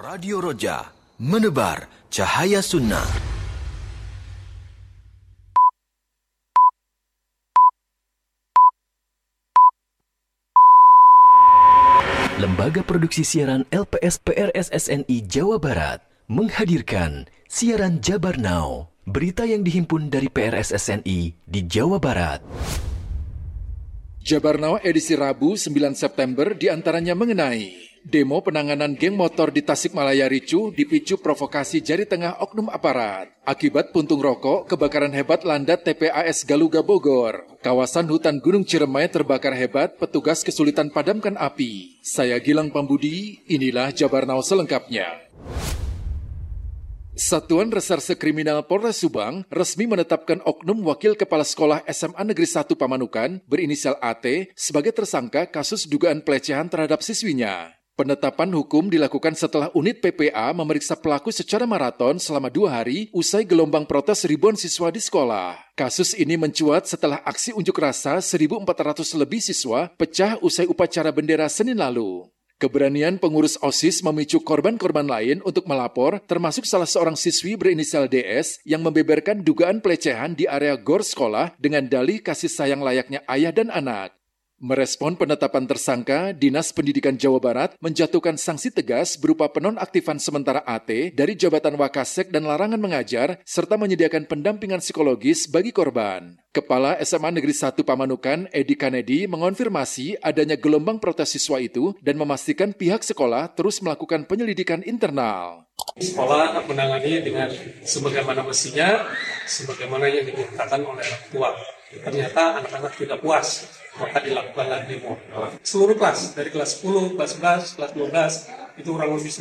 Radio Roja, menebar cahaya sunnah. Lembaga Produksi Siaran LPS PRSSNI Jawa Barat menghadirkan siaran Jabar Now, berita yang dihimpun dari PRSSNI di Jawa Barat. Jabar Now edisi Rabu 9 September diantaranya mengenai demo penanganan geng motor di Tasikmalaya ricuh dipicu provokasi jari tengah oknum aparat. Akibat puntung rokok, kebakaran hebat landat TPAS Galuga Bogor. Kawasan hutan Gunung Ciremai terbakar hebat, petugas kesulitan padamkan api. Saya Gilang Pambudi, inilah Jabar Now selengkapnya. Satuan Reserse Kriminal Polres Subang resmi menetapkan oknum wakil kepala sekolah SMA Negeri 1 Pamanukan berinisial AT sebagai tersangka kasus dugaan pelecehan terhadap siswinya. Penetapan hukum dilakukan setelah unit PPA memeriksa pelaku secara maraton selama 2 hari usai gelombang protes ribuan siswa di sekolah. Kasus ini mencuat setelah aksi unjuk rasa 1.400 lebih siswa pecah usai upacara bendera Senin lalu. Keberanian pengurus OSIS memicu korban-korban lain untuk melapor, termasuk salah seorang siswi berinisial DS yang membeberkan dugaan pelecehan di area gor sekolah dengan dalih kasih sayang layaknya ayah dan anak. Merespon penetapan tersangka, Dinas Pendidikan Jawa Barat menjatuhkan sanksi tegas berupa penonaktifan sementara AT dari jabatan Wakasek dan larangan mengajar, serta menyediakan pendampingan psikologis bagi korban. Kepala SMA Negeri 1 Pamanukan, Edi Kanedi, mengonfirmasi adanya gelombang protes siswa itu dan memastikan pihak sekolah terus melakukan penyelidikan internal. Sekolah menangani dengan sebagaimana mestinya, sebagaimana yang dimintakan oleh orang tua. Ternyata anak-anak tidak puas, maka dilakukanlah demo. Seluruh kelas, dari kelas 10, kelas 11, kelas 12, itu kurang lebih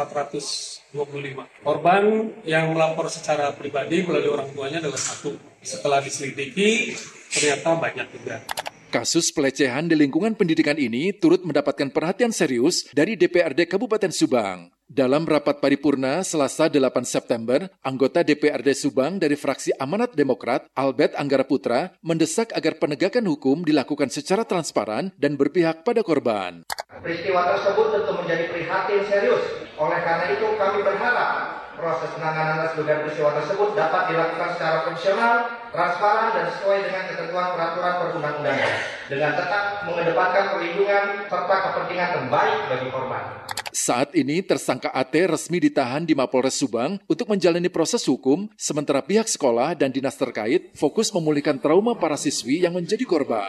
1.425. Korban yang melapor secara pribadi melalui orang tuanya adalah 1. Setelah diselidiki, ternyata banyak juga. Kasus pelecehan di lingkungan pendidikan ini turut mendapatkan perhatian serius dari DPRD Kabupaten Subang. Dalam rapat paripurna Selasa 8 September, anggota DPRD Subang dari fraksi Amanat Demokrat, Albert Anggara Putra, mendesak agar penegakan hukum dilakukan secara transparan dan berpihak pada korban. Peristiwa tersebut tentu menjadi prihatin serius. Oleh karena itu kami berharap proses penanganan atas dugaan peristiwa tersebut dapat dilakukan secara profesional, transparan, dan sesuai dengan ketentuan peraturan perundang-undangan, dengan tetap mengedepankan perlindungan serta kepentingan terbaik bagi korban. Saat ini tersangka AT resmi ditahan di Mapolres Subang untuk menjalani proses hukum, sementara pihak sekolah dan dinas terkait fokus memulihkan trauma para siswi yang menjadi korban.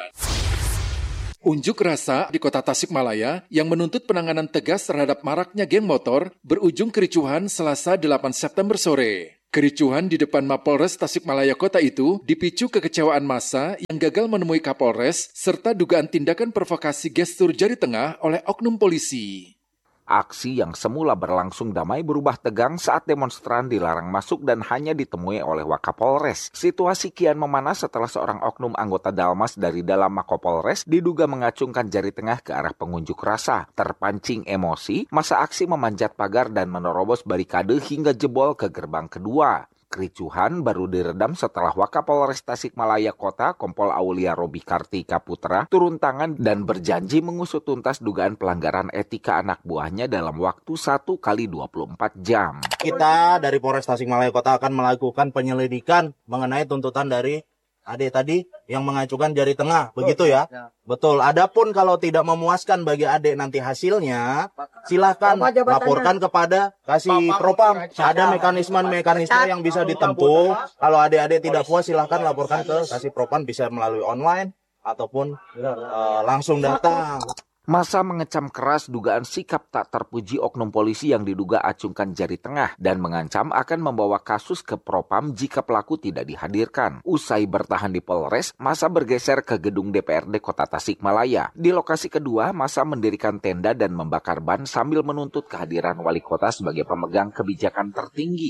Unjuk rasa di kota Tasikmalaya yang menuntut penanganan tegas terhadap maraknya geng motor berujung kericuhan Selasa 8 September sore. Kericuhan di depan Mapolres Tasikmalaya kota itu dipicu kekecewaan massa yang gagal menemui Kapolres serta dugaan tindakan provokasi gestur jari tengah oleh oknum polisi. Aksi yang semula berlangsung damai berubah tegang saat demonstran dilarang masuk dan hanya ditemui oleh Wakapolres. Situasi kian memanas setelah seorang oknum anggota Dalmas dari dalam Makopolres diduga mengacungkan jari tengah ke arah pengunjuk rasa. Terpancing emosi, masa aksi memanjat pagar dan menerobos barikade hingga jebol ke gerbang kedua. Kericuhan baru diredam setelah Wakapolres Tasikmalaya Kota Kompol Aulia Robi Kartika Putra turun tangan dan berjanji mengusut tuntas dugaan pelanggaran etika anak buahnya dalam waktu 1x24 jam. Kita dari Polres Tasikmalaya Kota akan melakukan penyelidikan mengenai tuntutan dari Ade tadi yang mengacukan jari tengah, begitu ya? Betul. Adapun kalau tidak memuaskan bagi Ade nanti hasilnya, silahkan laporkan kepada kasih propam. Ada mekanisme yang bisa ditempuh. Kalau adik-adik tidak puas, silahkan laporkan ke kasih propam, bisa melalui online ataupun langsung datang. Massa mengecam keras dugaan sikap tak terpuji oknum polisi yang diduga acungkan jari tengah dan mengancam akan membawa kasus ke Propam jika pelaku tidak dihadirkan. Usai bertahan di Polres, massa bergeser ke gedung DPRD Kota Tasikmalaya. Di lokasi kedua, massa mendirikan tenda dan membakar ban sambil menuntut kehadiran wali kota sebagai pemegang kebijakan tertinggi.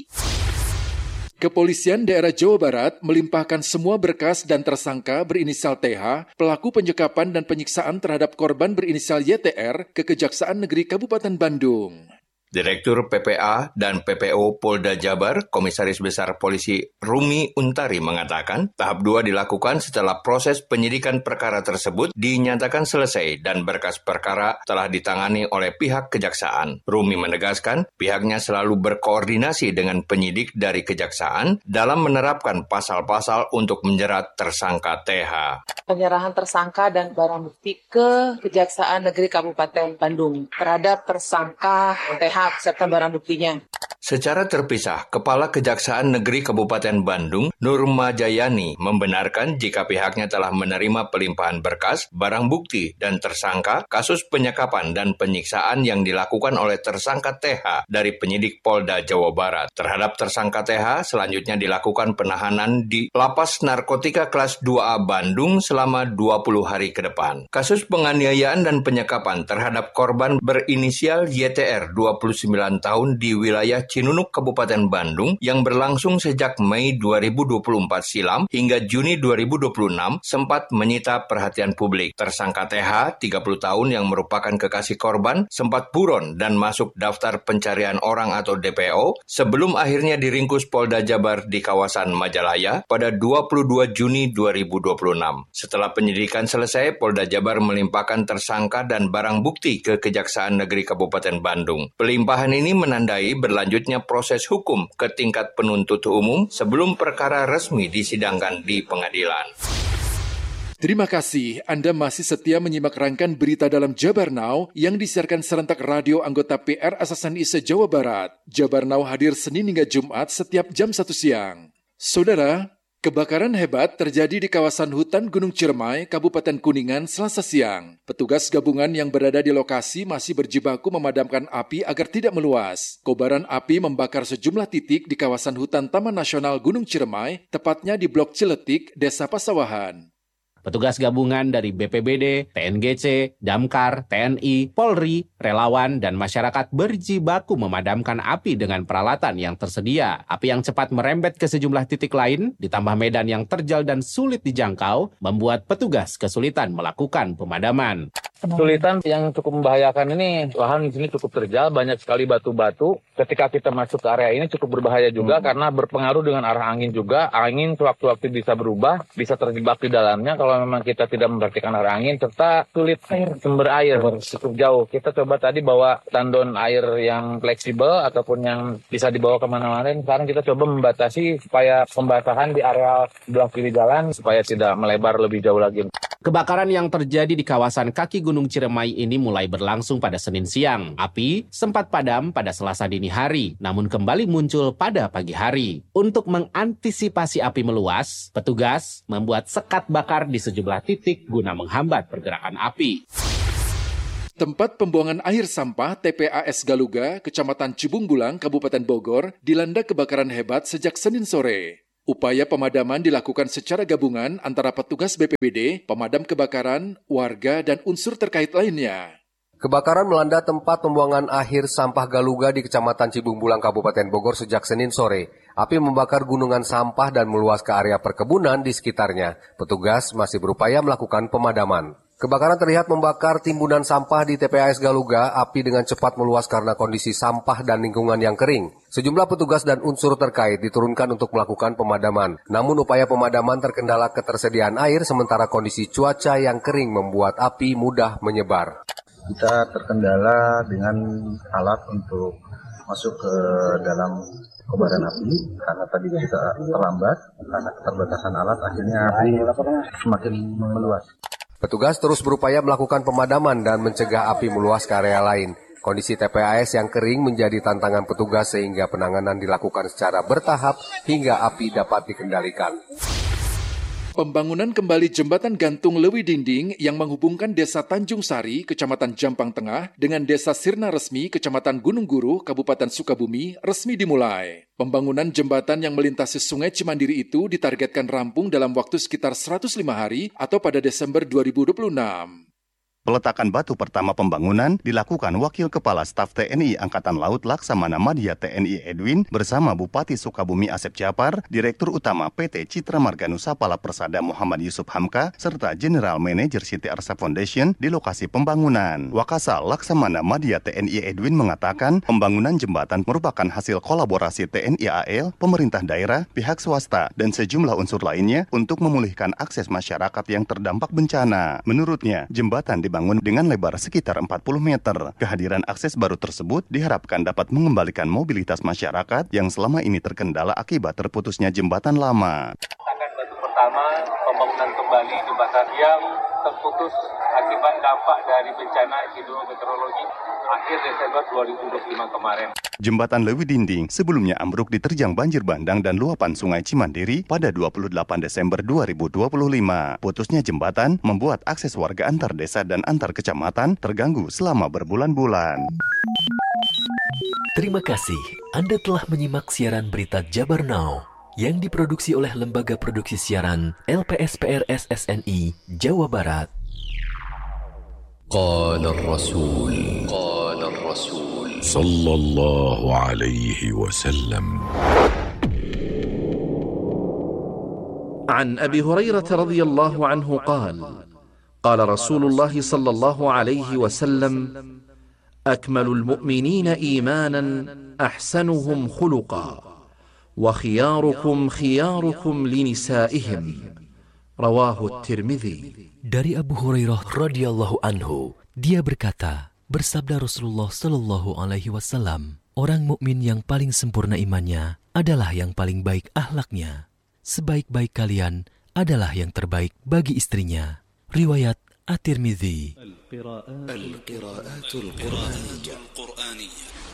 Kepolisian daerah Jawa Barat melimpahkan semua berkas dan tersangka berinisial TH, pelaku penyekapan dan penyiksaan terhadap korban berinisial YTR ke Kejaksaan Negeri Kabupaten Bandung. Direktur PPA dan PPO Polda Jabar, Komisaris Besar Polisi Rumi Untari mengatakan, tahap 2 dilakukan setelah proses penyidikan perkara tersebut dinyatakan selesai dan berkas perkara telah ditangani oleh pihak kejaksaan. Rumi menegaskan, pihaknya selalu berkoordinasi dengan penyidik dari kejaksaan dalam menerapkan pasal-pasal untuk menjerat tersangka TH. Penyerahan tersangka dan barang bukti ke Kejaksaan Negeri Kabupaten Bandung terhadap tersangka TH serta barang buktinya. Secara terpisah, Kepala Kejaksaan Negeri Kabupaten Bandung, Nurma Jayani, membenarkan jika pihaknya telah menerima pelimpahan berkas, barang bukti, dan tersangka kasus penyekapan dan penyiksaan yang dilakukan oleh tersangka TH dari penyidik Polda Jawa Barat. Terhadap tersangka TH, selanjutnya dilakukan penahanan di Lapas Narkotika Kelas 2A Bandung selama 20 hari ke depan. Kasus penganiayaan dan penyekapan terhadap korban berinisial YTR 29 tahun di wilayah Cinunuk, Kabupaten Bandung yang berlangsung sejak Mei 2024 silam hingga Juni 2026 sempat menyita perhatian publik. Tersangka TH, 30 tahun yang merupakan kekasih korban, sempat buron dan masuk daftar pencarian orang atau DPO sebelum akhirnya diringkus Polda Jabar di kawasan Majalaya pada 22 Juni 2026. Setelah penyidikan selesai, Polda Jabar melimpahkan tersangka dan barang bukti ke Kejaksaan Negeri Kabupaten Bandung. Pelimpahan ini menandai berlanjutnya proses hukum ke tingkat penuntut umum sebelum perkara resmi disidangkan di pengadilan. Terima kasih Anda masih setia menyimak rangkaian berita dalam Jabar Now yang disiarkan serentak radio anggota PRSSNI se-Jawa Barat. Jabar Now hadir Senin hingga Jumat setiap jam 1 siang. Saudara, kebakaran hebat terjadi di kawasan hutan Gunung Ciremai, Kabupaten Kuningan, Selasa siang. Petugas gabungan yang berada di lokasi masih berjibaku memadamkan api agar tidak meluas. Kobaran api membakar sejumlah titik di kawasan hutan Taman Nasional Gunung Ciremai, tepatnya di Blok Ciletik, Desa Pasawahan. Petugas gabungan dari BPBD, TNGC, Damkar, TNI, Polri, relawan, dan masyarakat berjibaku memadamkan api dengan peralatan yang tersedia. Api yang cepat merembet ke sejumlah titik lain, ditambah medan yang terjal dan sulit dijangkau, membuat petugas kesulitan melakukan pemadaman. Kesulitan yang cukup membahayakan ini, lahan di sini cukup terjal, banyak sekali batu-batu. Ketika kita masuk ke area ini cukup berbahaya juga karena berpengaruh dengan arah angin juga. Angin sewaktu-waktu bisa berubah, bisa terjebak di dalamnya kalau memang kita tidak memperhatikan arah angin, serta sulit sumber air cukup jauh. Kita coba tadi bawa tandon air yang fleksibel ataupun yang bisa dibawa kemana-mana. Sekarang kita coba membatasi supaya pembasahan di area belah kiri jalan supaya tidak melebar lebih jauh lagi. Kebakaran yang terjadi di kawasan kaki Gunung Ciremai ini mulai berlangsung pada Senin siang. Api sempat padam pada Selasa dini hari, namun kembali muncul pada pagi hari. Untuk mengantisipasi api meluas, petugas membuat sekat bakar di sejumlah titik guna menghambat pergerakan api. Tempat pembuangan air sampah TPAS Galuga, Kecamatan Cibungbulang, Kabupaten Bogor, dilanda kebakaran hebat sejak Senin sore. Upaya pemadaman dilakukan secara gabungan antara petugas BPBD, pemadam kebakaran, warga, dan unsur terkait lainnya. Kebakaran melanda tempat pembuangan akhir sampah Galuga di Kecamatan Cibungbulang, Kabupaten Bogor sejak Senin sore. Api membakar gunungan sampah dan meluas ke area perkebunan di sekitarnya. Petugas masih berupaya melakukan pemadaman. Kebakaran terlihat membakar timbunan sampah di TPAS Galuga. Api dengan cepat meluas karena kondisi sampah dan lingkungan yang kering. Sejumlah petugas dan unsur terkait diturunkan untuk melakukan pemadaman. Namun upaya pemadaman terkendala ketersediaan air sementara kondisi cuaca yang kering membuat api mudah menyebar. Kita terkendala dengan alat untuk masuk ke dalam kobaran api karena tadi kita terlambat karena keterbatasan alat, akhirnya api semakin meluas. Petugas terus berupaya melakukan pemadaman dan mencegah api meluas ke area lain. Kondisi TPAS yang kering menjadi tantangan petugas sehingga penanganan dilakukan secara bertahap hingga api dapat dikendalikan. Pembangunan kembali jembatan gantung Lewi Dinding yang menghubungkan Desa Tanjung Sari, Kecamatan Jampang Tengah, dengan Desa Sirna Resmi, Kecamatan Gunung Guru, Kabupaten Sukabumi, resmi dimulai. Pembangunan jembatan yang melintasi Sungai Cimandiri itu ditargetkan rampung dalam waktu sekitar 105 hari atau pada Desember 2026. Peletakan batu pertama pembangunan dilakukan Wakil Kepala Staf TNI Angkatan Laut Laksamana Madya TNI Edwin bersama Bupati Sukabumi Asep Japar, Direktur Utama PT Citra Marga Nusapala Persada Muhammad Yusuf Hamka, serta General Manager Siti Arsa Foundation di lokasi pembangunan. Wakasal Laksamana Madya TNI Edwin mengatakan pembangunan jembatan merupakan hasil kolaborasi TNI AL, pemerintah daerah, pihak swasta, dan sejumlah unsur lainnya untuk memulihkan akses masyarakat yang terdampak bencana. Menurutnya, jembatan dibangun dengan lebar sekitar 40 meter. Kehadiran akses baru tersebut diharapkan dapat mengembalikan mobilitas masyarakat yang selama ini terkendala akibat terputusnya jembatan lama. Batu pertama, pembangunan kembali jembatan yang terputus akibat dampak dari bencana hidrometeorologi akhir Desember 2025 kemarin. Jembatan Lewi Dinding sebelumnya ambruk diterjang banjir bandang dan luapan Sungai Cimandiri pada 28 Desember 2025. Putusnya jembatan membuat akses warga antar desa dan antar kecamatan terganggu selama berbulan-bulan. Terima kasih Anda telah menyimak siaran berita Jabar Now yang diproduksi oleh Lembaga Produksi Siaran LPSPR SSNI Jawa Barat. Qala Rasul sallallahu alaihi wasallam. عن أبي هريرة رضي الله عنه قال قال رسول الله صلى الله عليه وسلم أكمل المؤمنين إيمانا أحسنهم خلقا وخياركم خياركم لنسائهم رواه الترمذي. Dari Abu Hurairah radhiyallahu anhu, dia berkata, bersabda Rasulullah sallallahu alaihi wasallam, orang mukmin yang paling sempurna imannya adalah yang paling baik akhlaknya. Sebaik-baik kalian adalah yang terbaik bagi istrinya. Riwayat At-Tirmidzi. Al-qira'atul Qur'aniyah.